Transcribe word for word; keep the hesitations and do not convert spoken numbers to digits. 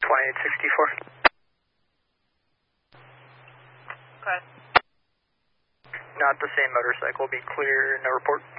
twenty-eight sixty-four. Okay. Not the same motorcycle, be clear, no report.